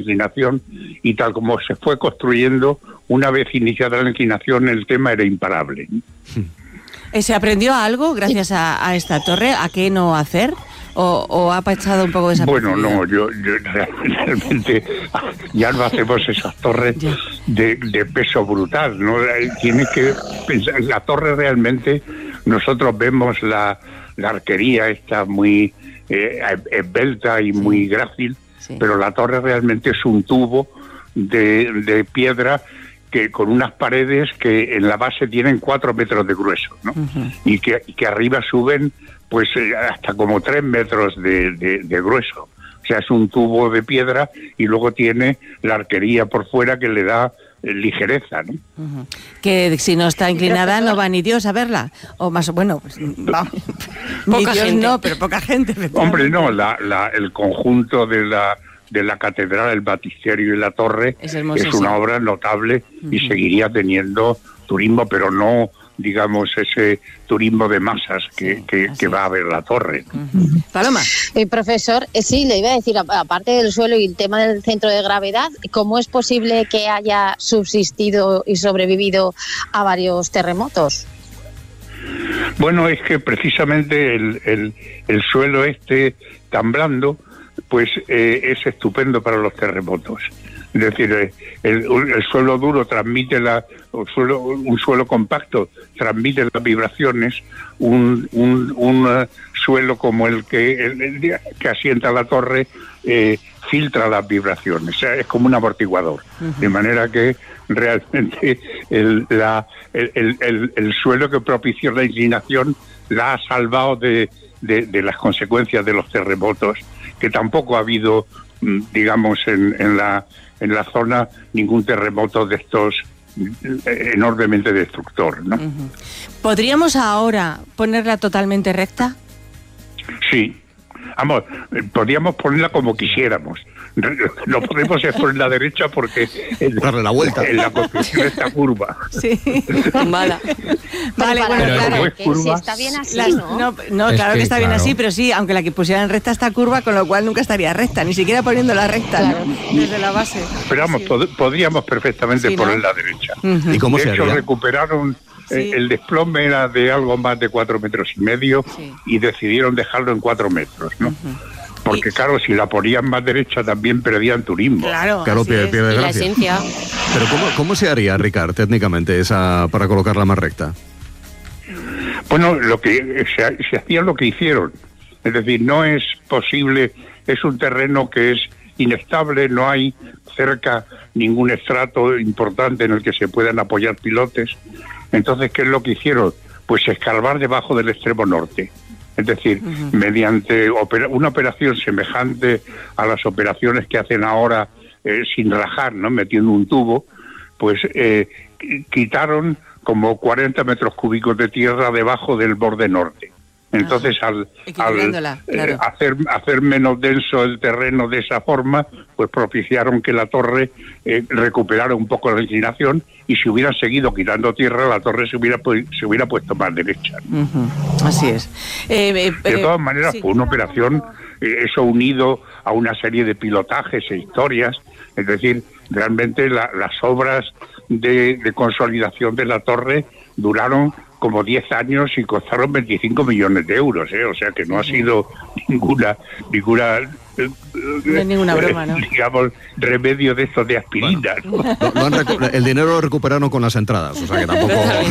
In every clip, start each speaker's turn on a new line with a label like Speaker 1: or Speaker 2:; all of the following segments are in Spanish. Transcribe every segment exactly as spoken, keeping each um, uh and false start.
Speaker 1: inclinación, y tal como se fue construyendo, una vez iniciada la inclinación, el tema era imparable.
Speaker 2: ¿Se aprendió algo gracias a, a esta torre? ¿A qué no hacer? ¿O, o ha pasado un poco desapercibido?
Speaker 1: Bueno, no, yo, yo realmente ya no hacemos esas torres de, de peso brutal, ¿no? Tiene que pensar, la torre realmente, nosotros vemos la, la arquería esta muy eh, esbelta y muy grácil, sí. Pero la torre realmente es un tubo de, de piedra que con unas paredes que en la base tienen cuatro metros de grueso, ¿no? Uh-huh. y, que, y que arriba suben pues eh, hasta como tres metros de, de, de grueso. O sea, es un tubo de piedra y luego tiene la arquería por fuera que le da eh, ligereza, ¿no?
Speaker 2: Uh-huh. Que si no está inclinada no va ni Dios a verla. O más, bueno, pues, vamos. Poca Dios gente. No, pero poca gente.
Speaker 1: Hombre, no, la, la, el conjunto de la de la catedral, el baptisterio y la torre es, es una obra notable, uh-huh. y seguiría teniendo turismo, pero no, digamos, ese turismo de masas que, sí, que, que va a ver la torre.
Speaker 2: Uh-huh. Paloma.
Speaker 3: Eh, profesor, eh, sí, le iba a decir, aparte del suelo y el tema del centro de gravedad, ¿cómo es posible que haya subsistido y sobrevivido a varios terremotos?
Speaker 1: Bueno, es que precisamente el, el, el suelo este tan blando, pues eh, es estupendo para los terremotos. Es decir, eh, el, el suelo duro transmite la, el suelo, un suelo compacto transmite las vibraciones, un, un, un uh, suelo como el que, el, el que asienta la torre eh, filtra las vibraciones, o sea, es como un amortiguador, uh-huh. De manera que realmente el, la, el, el, el, el suelo que propició la inclinación la ha salvado de, de, de las consecuencias de los terremotos, que tampoco ha habido, digamos, en, en la en la zona ningún terremoto de estos enormemente destructor, ¿no?
Speaker 2: Uh-huh. ¿Podríamos ahora ponerla totalmente recta?
Speaker 1: Sí. Vamos, podríamos ponerla como quisiéramos. No podemos ponerla derecha porque
Speaker 4: en, darle la vuelta.
Speaker 1: En la construcción está curva.
Speaker 2: Sí, mala. Vale, bueno,
Speaker 3: pero
Speaker 2: claro.
Speaker 3: Es curva, si está bien así, las, ¿no?
Speaker 2: No, no claro que, que está claro. bien así, pero sí, aunque la que pusieran recta está curva, con lo cual nunca estaría recta, ni siquiera poniéndola recta, claro. ¿no? Desde la base.
Speaker 1: Pero vamos, sí. pod- podríamos perfectamente sí, ¿no? ponerla derecha.
Speaker 2: Uh-huh.
Speaker 4: ¿Y cómo
Speaker 1: de
Speaker 4: se
Speaker 1: hecho,
Speaker 4: haría?
Speaker 1: recuperaron... Sí. El desplome era de algo más de cuatro metros y medio, sí. y decidieron dejarlo en cuatro metros, ¿no? Uh-huh. Porque, y... claro, si la ponían más derecha también perdían turismo.
Speaker 2: Claro,
Speaker 4: claro pierde, pierde
Speaker 3: la esencia.
Speaker 4: Pero ¿cómo, ¿cómo se haría, Ricard, técnicamente, esa para colocarla más recta?
Speaker 1: Bueno, lo que se, se hacía lo que hicieron. Es decir, no es posible, es un terreno que es inestable, no hay cerca ningún estrato importante en el que se puedan apoyar pilotes. Entonces, ¿qué es lo que hicieron? Pues escarbar debajo del extremo norte. Es decir, uh-huh. mediante opera- una operación semejante a las operaciones que hacen ahora eh, sin rajar, ¿no? Metiendo un tubo, pues eh, quitaron como cuarenta metros cúbicos de tierra debajo del borde norte. Entonces, ah, al, al
Speaker 2: claro.
Speaker 1: eh, hacer, hacer menos denso el terreno de esa forma, pues propiciaron que la torre eh, recuperara un poco la inclinación, y si hubieran seguido quitando tierra, la torre se hubiera, se hubiera puesto más derecha.
Speaker 2: Uh-huh. Así es. Eh, eh,
Speaker 1: de todas maneras,
Speaker 2: sí.
Speaker 1: fue una operación, eh, eso unido a una serie de pilotajes e historias, es decir, realmente la, las obras de, de consolidación de la torre duraron como diez años y costaron veinticinco millones de euros, ¿eh? O sea que no sí, ha sido sí. ninguna ninguna eh,
Speaker 2: no es ninguna broma, ¿no?
Speaker 1: digamos, remedio de estos de aspirina,
Speaker 4: bueno, ¿no? Lo, lo han recu- el dinero lo recuperaron con las entradas, o sea que tampoco...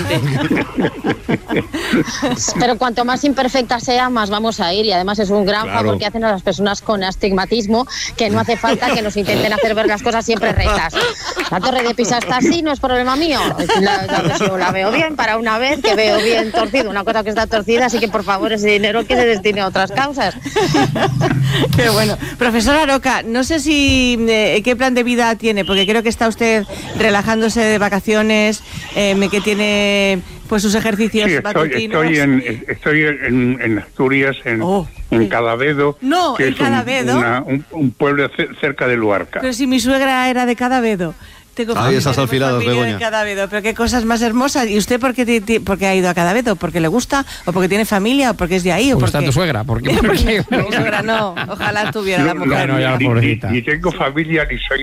Speaker 3: Pero cuanto más imperfecta sea, más vamos a ir, y además es un gran
Speaker 4: claro.
Speaker 3: favor que hacen a las personas con astigmatismo, que no hace falta que nos intenten hacer ver las cosas siempre rectas. La torre de Pisa está así, no es problema mío. La, la, yo la veo bien para una vez, que veo bien torcido, una cosa que está torcida, así que por favor ese dinero que se destine a otras causas.
Speaker 2: Qué bueno. Profesora Aroca, no sé si eh, qué plan de vida tiene, porque creo que está usted relajándose de vacaciones, eh, que tiene pues sus ejercicios
Speaker 1: sí, estoy,
Speaker 2: matutinos.
Speaker 1: Estoy en, estoy en, en Asturias, en,
Speaker 2: oh,
Speaker 1: en
Speaker 2: sí.
Speaker 1: Cadavedo,
Speaker 2: no,
Speaker 1: que
Speaker 2: en
Speaker 1: es un,
Speaker 2: Cadavedo.
Speaker 1: Una, un, un pueblo cerca de Luarca.
Speaker 2: Pero si mi suegra era de Cadavedo. Tengo
Speaker 4: Ay, esas alfiladas, Begoña.
Speaker 2: Cadavedo, pero qué cosas más hermosas. ¿Y usted por qué, t- t- por qué ha ido a Cadavedo? ¿Porque le gusta? ¿O porque tiene familia? ¿O porque es de ahí? ¿O
Speaker 5: porque
Speaker 2: porque
Speaker 5: está tu suegra? ¿Por qué?
Speaker 2: Mi suegra no, ojalá tuviera
Speaker 1: no,
Speaker 2: la mujer.
Speaker 1: no,
Speaker 5: Bueno, ya la pobrecita.
Speaker 1: Ni, ni tengo familia, ni soy